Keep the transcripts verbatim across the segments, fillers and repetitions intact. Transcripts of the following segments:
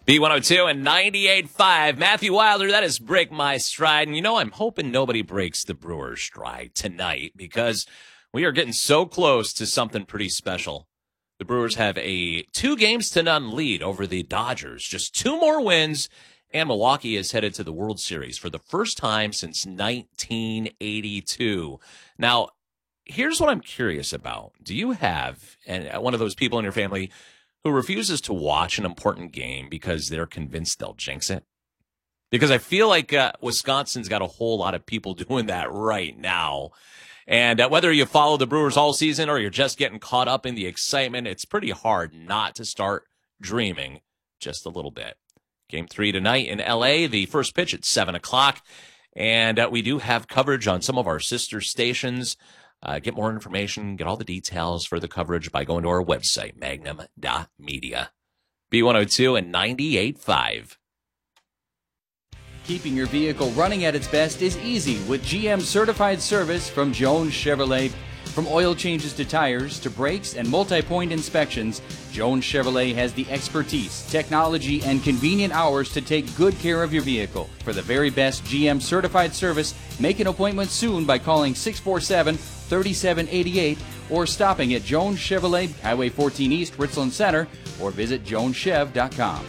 B one oh two and ninety-eight point five. Matthew Wilder, that is Break My Stride. And you know, I'm hoping nobody breaks the Brewers' stride tonight because we are getting so close to something pretty special. The Brewers have a two games to none lead over the Dodgers. Just two more wins, and Milwaukee is headed to the World Series for the first time since nineteen eighty-two. Now, here's what I'm curious about. Do you have and one of those people in your family who refuses to watch an important game because they're convinced they'll jinx it? Because I feel like uh, Wisconsin's got a whole lot of people doing that right now. And uh, whether you follow the Brewers all season or you're just getting caught up in the excitement, it's pretty hard not to start dreaming just a little bit. Game three tonight in L A, the first pitch at seven o'clock. And uh, we do have coverage on some of our sister stations. Uh, get more information, get all the details for the coverage by going to our website, magnum dot media. B one oh two and ninety-eight point five. Keeping your vehicle running at its best is easy with G M certified service from Jones Chevrolet. From oil changes to tires to brakes and multi-point inspections, Jones Chevrolet has the expertise, technology, and convenient hours to take good care of your vehicle. For the very best G M certified service, make an appointment soon by calling six four seven, three seven eight eight or stopping at Jones Chevrolet, Highway fourteen East, Richland Center, or visit jones chev dot com.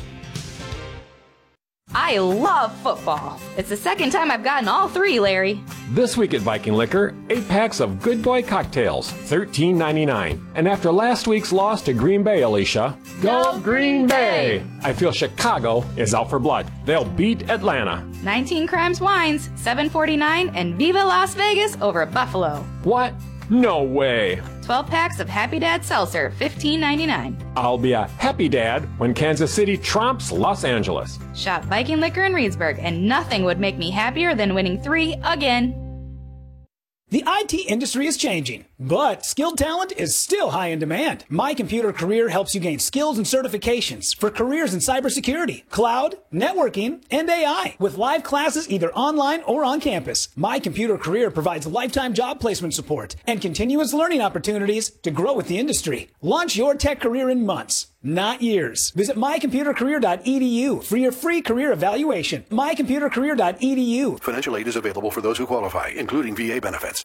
I love football. It's the second time I've gotten all three, Larry. This week at Viking Liquor, eight packs of Good Boy cocktails, thirteen ninety-nine. And after last week's loss to Green Bay, Alicia, Go Green Bay! I feel Chicago is out for blood. They'll beat Atlanta. nineteen Crimes Wines, seven forty-nine, and Viva Las Vegas over Buffalo. What? No way. twelve packs of Happy Dad Seltzer, fifteen ninety-nine. I'll be a happy dad when Kansas City trumps Los Angeles. Shop Viking Liquor in Reedsburg, and nothing would make me happier than winning three again. The I T industry is changing, but skilled talent is still high in demand. My Computer Career helps you gain skills and certifications for careers in cybersecurity, cloud, networking, and A I. With live classes either online or on campus, My Computer Career provides lifetime job placement support and continuous learning opportunities to grow with the industry. Launch your tech career in months, not years. Visit my computer career dot e d u for your free career evaluation. my computer career dot e d u. Financial aid is available for those who qualify, including V A benefits.